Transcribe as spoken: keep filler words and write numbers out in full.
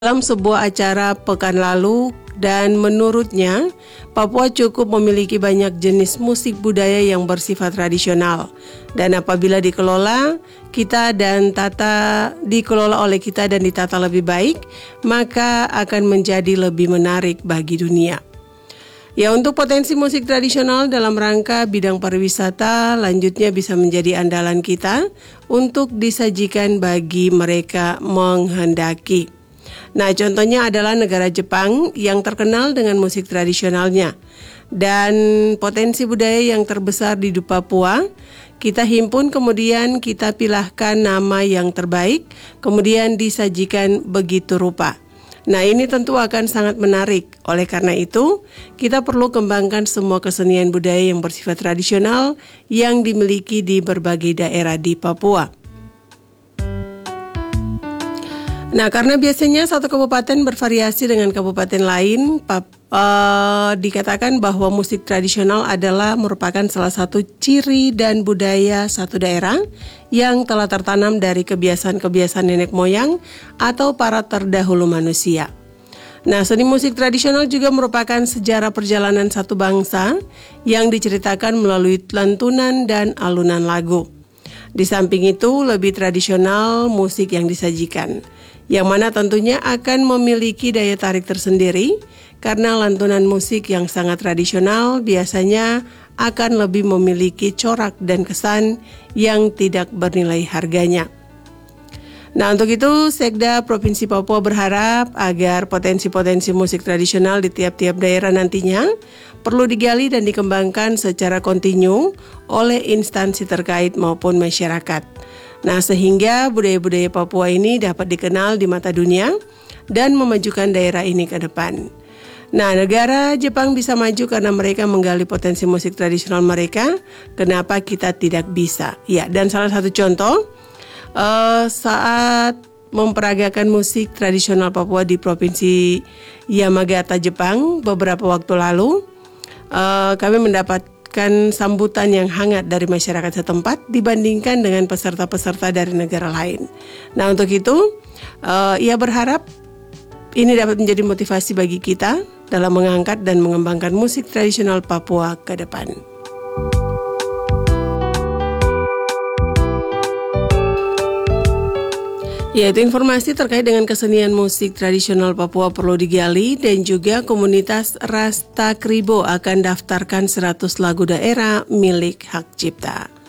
dalam sebuah acara pekan lalu dan menurutnya Papua cukup memiliki banyak jenis musik budaya yang bersifat tradisional dan apabila dikelola kita dan tata dikelola oleh kita dan ditata lebih baik maka akan menjadi lebih menarik bagi dunia. Ya, untuk potensi musik tradisional dalam rangka bidang pariwisata lanjutnya bisa menjadi andalan kita untuk disajikan bagi mereka menghendaki. Nah, contohnya adalah negara Jepang yang terkenal dengan musik tradisionalnya. Dan potensi budaya yang terbesar di Papua, kita himpun kemudian kita pilahkan nama yang terbaik, kemudian disajikan begitu rupa. Nah, ini tentu akan sangat menarik. Oleh karena itu, kita perlu kembangkan semua kesenian budaya yang bersifat tradisional yang dimiliki di berbagai daerah di Papua. Nah, karena biasanya satu kabupaten bervariasi dengan kabupaten lain, pap, uh, dikatakan bahwa musik tradisional adalah merupakan salah satu ciri dan budaya satu daerah yang telah tertanam dari kebiasaan-kebiasaan nenek moyang atau para terdahulu manusia. Nah, seni musik tradisional juga merupakan sejarah perjalanan satu bangsa yang diceritakan melalui lantunan dan alunan lagu. Di samping itu, lebih tradisional musik yang disajikan, yang mana tentunya akan memiliki daya tarik tersendiri karena lantunan musik yang sangat tradisional biasanya akan lebih memiliki corak dan kesan yang tidak bernilai harganya. Nah, untuk itu Sekda Provinsi Papua berharap agar potensi-potensi musik tradisional di tiap-tiap daerah nantinya perlu digali dan dikembangkan secara kontinu oleh instansi terkait maupun masyarakat. Nah, sehingga budaya-budaya Papua ini dapat dikenal di mata dunia dan memajukan daerah ini ke depan. Nah, negara Jepang bisa maju karena mereka menggali potensi musik tradisional mereka. Kenapa kita tidak bisa? Ya, dan salah satu contoh uh, saat memperagakan musik tradisional Papua di Provinsi Yamagata, Jepang beberapa waktu lalu, uh, kami mendapat kan sambutan yang hangat dari masyarakat setempat dibandingkan dengan peserta-peserta dari negara lain. Nah, untuk itu uh, ia berharap ini dapat menjadi motivasi bagi kita dalam mengangkat dan mengembangkan musik tradisional Papua ke depan. Yaitu informasi terkait dengan kesenian musik tradisional Papua perlu digali dan juga komunitas Rasta Kribo akan daftarkan seratus lagu daerah milik hak cipta.